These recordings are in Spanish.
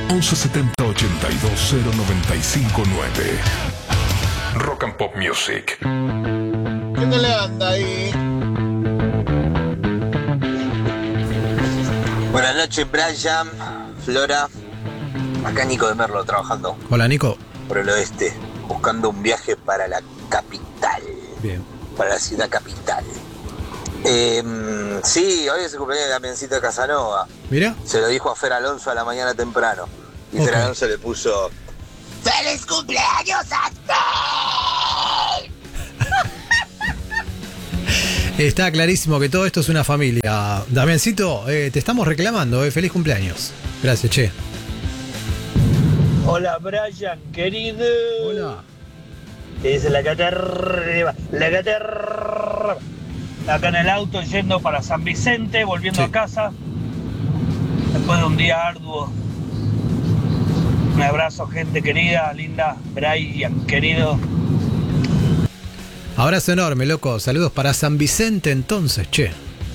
1170 82 0959. Rock and Pop Music. ¿Qué tal le anda ahí? Buenas noches, Brian, Flora. Acá Nico de Merlo trabajando. Hola, Nico. Por el oeste, buscando un viaje para la capital. Bien. Para la ciudad capital. Sí, hoy es el cumpleaños de Damiancito Casanova. Mira. Se lo dijo a Fer Alonso a la mañana temprano. Y Fer Alonso le puso: ¡Feliz cumpleaños a Fer! Está clarísimo que todo esto es una familia. Damiancito, te estamos reclamando, feliz cumpleaños. Gracias, che. Hola, Brian, querido. Hola. Te dice la caterva. Acá en el auto yendo para San Vicente, volviendo a casa. Después de un día arduo. Un abrazo, gente querida, linda. Brian, querido. Abrazo enorme, loco. Saludos para San Vicente entonces, che.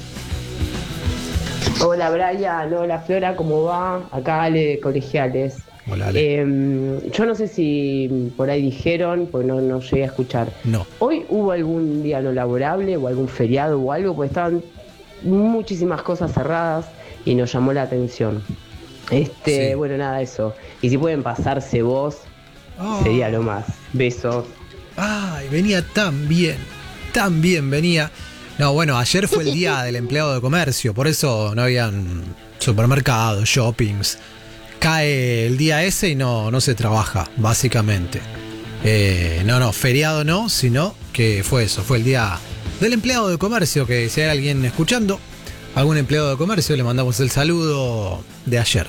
Hola, Brian. Hola, Flora, ¿cómo va? Acá Ale de Colegiales. Hola, Ale. Yo no sé si por ahí dijeron, porque no llegué a escuchar. No. ¿Hoy hubo algún día no laborable o algún feriado o algo? Porque estaban muchísimas cosas cerradas y nos llamó la atención. Sí. Bueno, nada, eso. Y si pueden pasarse vos, sería lo más. Besos. Ay, venía tan bien venía. No, bueno, ayer fue el día del empleado de comercio, por eso no habían supermercados, shoppings. Cae el día ese y no se trabaja, básicamente. No, feriado no, sino que fue eso, fue el día del empleado de comercio, que si hay alguien escuchando, algún empleado de comercio, le mandamos el saludo de ayer.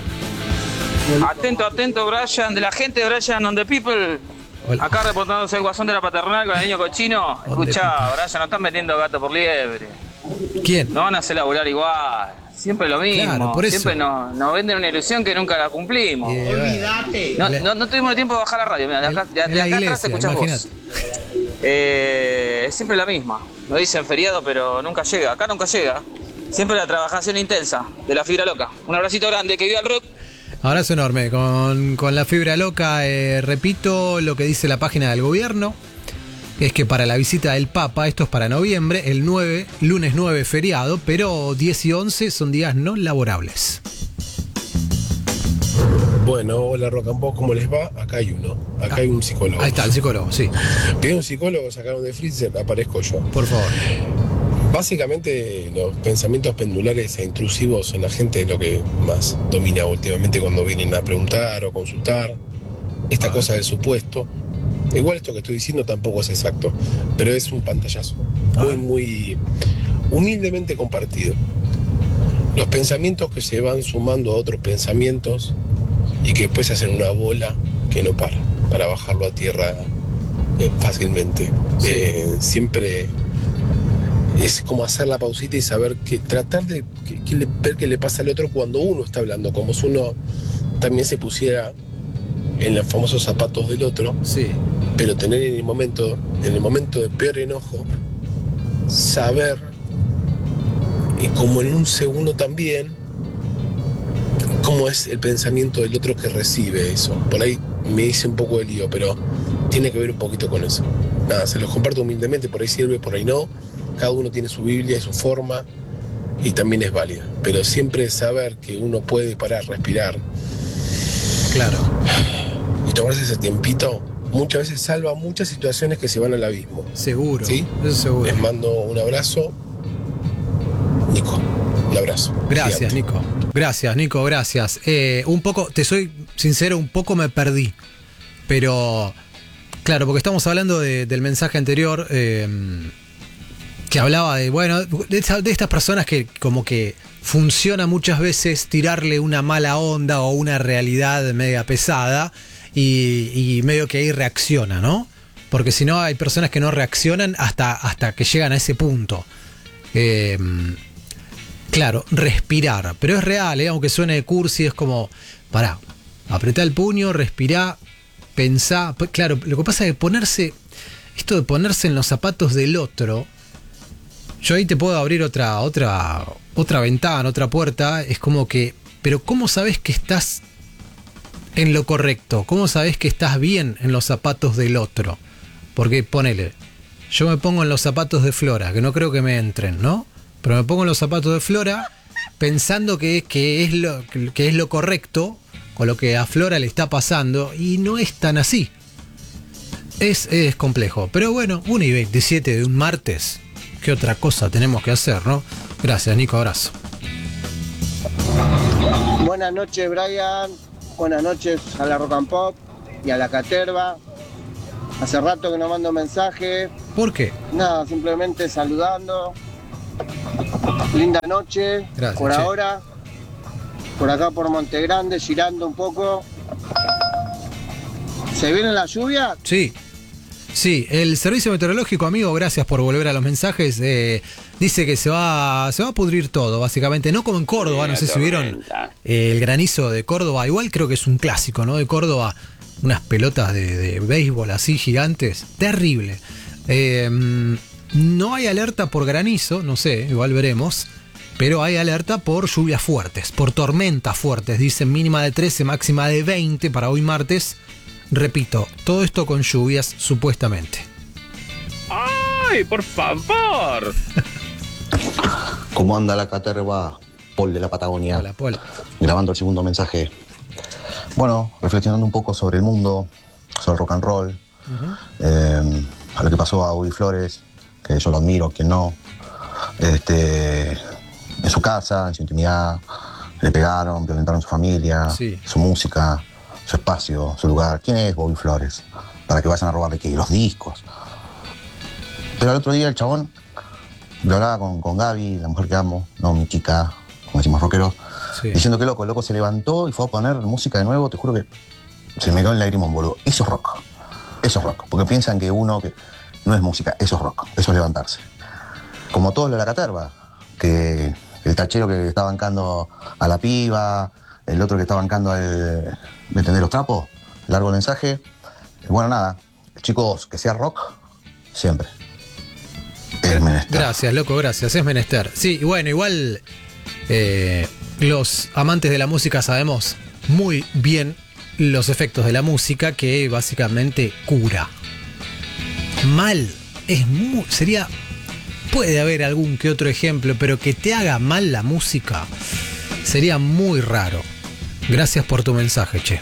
Atento, Brian, de la gente de Brian on the People. Hola. Acá reportándose el guasón de la paternal con el niño cochino. Escuchá, Brian, no están vendiendo gato por liebre. ¿Quién? No van a hacer laburar igual. Siempre lo mismo. Claro, por eso. Siempre nos venden una ilusión que nunca la cumplimos. Olvídate. No tuvimos tiempo de bajar la radio. Mirá, de acá atrás te escuchás vos. Es siempre la misma. Nos dicen feriado, pero nunca llega. Acá nunca llega. Siempre la trabajación intensa de la fibra loca. Un abracito grande, que viva el rock. Abrazo enorme. Con la fibra loca, repito lo que dice la página del gobierno. Es que para la visita del Papa, esto es para noviembre, el 9, lunes 9 feriado, pero 10 y 11 son días no laborables. Bueno, hola Rock and Pop, ¿cómo les va? Acá hay uno, acá hay un psicólogo. Ahí está, el psicólogo, sí. Pide un psicólogo, sacaron de freezer, aparezco yo. Por favor. Básicamente los pensamientos pendulares e intrusivos en la gente es lo que más domina últimamente cuando vienen a preguntar o consultar. Esta cosa del supuesto. Igual esto que estoy diciendo tampoco es exacto, pero es un pantallazo muy humildemente compartido. Los pensamientos que se van sumando a otros pensamientos y que después hacen una bola que no para bajarlo a tierra fácilmente. Siempre es como hacer la pausita y saber que tratar de ver qué le pasa al otro cuando uno está hablando, como si uno también se pusiera en los famosos zapatos del otro, sí. Pero tener en el momento de peor enojo, saber, y como en un segundo también, cómo es el pensamiento del otro que recibe eso. Por ahí me hice un poco de lío, pero tiene que ver un poquito con eso. Nada, se los comparto humildemente, por ahí sirve, por ahí no. Cada uno tiene su Biblia y su forma, y también es válida. Pero siempre saber que uno puede parar, respirar. Claro. Y tomarse ese tiempito muchas veces salva muchas situaciones que se van al abismo. Seguro. ¿Sí? Eso seguro. Les mando un abrazo. Nico, un abrazo. Gracias, gigante. Nico. Gracias, Nico, gracias. Un poco, te soy sincero, un poco me perdí. Pero, claro, porque estamos hablando del mensaje anterior que hablaba de, bueno, de estas personas que como que funciona muchas veces tirarle una mala onda o una realidad media pesada y medio que ahí reacciona, ¿no? Porque si no hay personas que no reaccionan hasta que llegan a ese punto. Claro, respirar, pero es real, aunque suene cursi, es como, pará, apretá el puño, respirá, pensá. Claro, lo que pasa es que esto de ponerse en los zapatos del otro, yo ahí te puedo abrir otra ventana, otra puerta, es como que, pero ¿cómo sabes que estás en lo correcto? ¿Cómo sabés que estás bien en los zapatos del otro? Porque ponele, yo me pongo en los zapatos de Flora, que no creo que me entren, ¿no? Pero me pongo en los zapatos de Flora pensando que es lo correcto con lo que a Flora le está pasando, y no es tan así. Es complejo. Pero bueno, 1:27 de un martes, ¿qué otra cosa tenemos que hacer, no? Gracias, Nico, abrazo. Buenas noches, Brian. Buenas noches a la Rock and Pop y a la Caterva. Hace rato que no mando mensaje. ¿Por qué? Nada, simplemente saludando. Linda noche. Gracias, por che. ahora. Por acá por Montegrande, girando un poco. ¿Se viene la lluvia? Sí. Sí, el servicio meteorológico, amigo, gracias por volver a los mensajes. Dice que se va a pudrir todo, básicamente. No como en Córdoba, no sé si vieron el granizo de Córdoba. Igual creo que es un clásico, ¿no? De Córdoba, unas pelotas de béisbol así gigantes. Terrible. No hay alerta por granizo, no sé, igual veremos. Pero hay alerta por lluvias fuertes, por tormentas fuertes. Dicen mínima de 13, máxima de 20 para hoy martes. Repito, todo esto con lluvias supuestamente. ¡Ay, por favor! ¿Cómo anda la Caterva? Paul de la Patagonia. Hola, Paul. Grabando el segundo mensaje. Bueno, reflexionando un poco sobre el mundo, sobre el rock and roll, a lo que pasó a Uri Flores, que yo lo admiro, que no. En su casa, en su intimidad, le pegaron, violentaron su familia, sí, su música, su espacio, su lugar. ¿Quién es Bobby Flores? Para que vayan a robarle ¿qué? Los discos. Pero el otro día el chabón, yo hablaba con Gaby, la mujer que amo, no mi chica, como decimos rockeros, sí, diciendo que el loco se levantó y fue a poner música de nuevo. Te juro que se me quedó el lagrimón, boludo. Eso es rock. Eso es rock. Porque piensan que que no es música, eso es rock. Eso es levantarse. Como todos lo de la Caterva, que el tachero que está bancando a la piba, el otro que está bancando al ¿me entendés los trapos? Largo el mensaje. Bueno, nada, chicos, que sea rock siempre. Es menester. Gracias, loco, gracias, es menester. Sí, bueno, igual los amantes de la música sabemos muy bien los efectos de la música, que básicamente cura. Mal, puede haber algún que otro ejemplo, pero que te haga mal la música sería muy raro. Gracias por tu mensaje, che.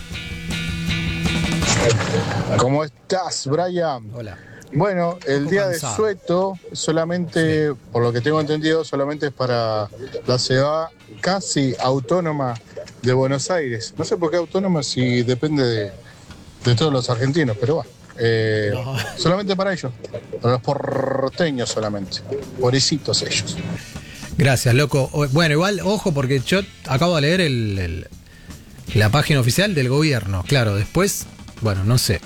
¿Cómo estás, Brian? Hola. Bueno, el día cansado. de Sueto solamente, sí, por lo que tengo entendido, solamente es para la ciudad casi autónoma de Buenos Aires. No sé por qué autónoma si depende de todos los argentinos, pero bueno. Solamente para ellos, para los porteños solamente. Pobrecitos ellos. Gracias, loco. Bueno, igual, ojo, porque yo acabo de leer la página oficial del gobierno. Claro, después, bueno, no sé.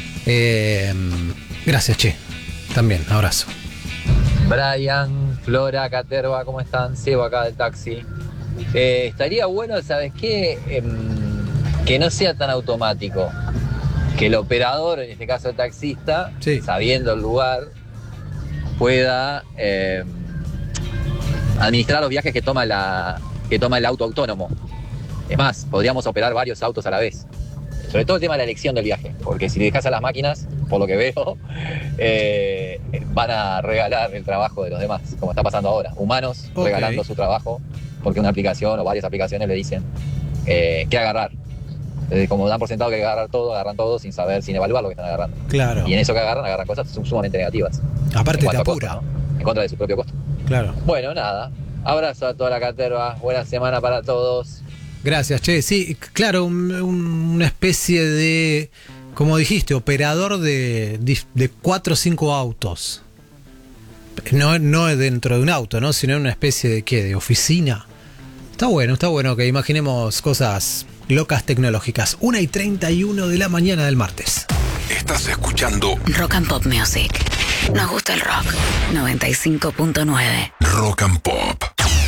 Gracias, che. También, abrazo. Brian, Flora, Caterva, ¿cómo están? Sebo acá del taxi. Estaría bueno, ¿sabes qué? Que no sea tan automático. Que el operador, en este caso el taxista, sí, sabiendo el lugar, pueda administrar los viajes que toma el auto autónomo. Es más, podríamos operar varios autos a la vez. Sobre todo el tema de la elección del viaje, porque si dejas a las máquinas, por lo que veo, van a regalar el trabajo de los demás, como está pasando ahora. Humanos regalando su trabajo, porque una aplicación o varias aplicaciones le dicen qué agarrar. Como dan por sentado que agarran todo sin saber, sin evaluar lo que están agarrando. Claro. Y en eso que agarran cosas sumamente negativas. Aparte te apura. Costo, ¿no? En contra de su propio costo. Claro. Bueno, nada. Abrazo a toda la Caterva. Buena semana para todos. Gracias, che. Sí, claro, una especie de, como dijiste, operador de 4 o 5 autos. No dentro de un auto, ¿no? Sino una especie de, ¿qué? De oficina. Está bueno que imaginemos cosas locas tecnológicas. 1:31 de la mañana del martes. Estás escuchando Rock and Pop Music. Nos gusta el rock. 95.9. Rock and Pop.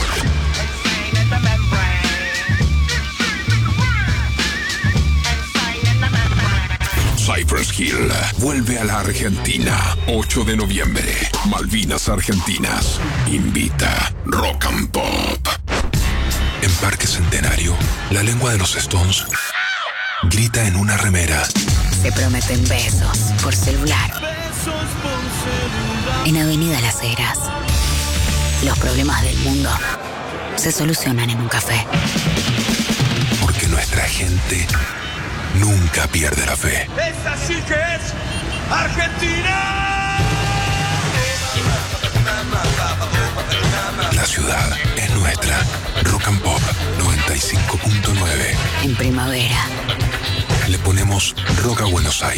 Cypress Hill vuelve a la Argentina. 8 de noviembre. Malvinas Argentinas. Invita Rock and Pop. En Parque Centenario, la lengua de los Stones grita en una remera. Se prometen besos por celular. En Avenida Las Heras, los problemas del mundo se solucionan en un café. Porque nuestra gente nunca pierde la fe. ¡Esa sí que es Argentina! La ciudad es nuestra. Rock and Pop 95.9. En primavera le ponemos rock a Buenos Aires.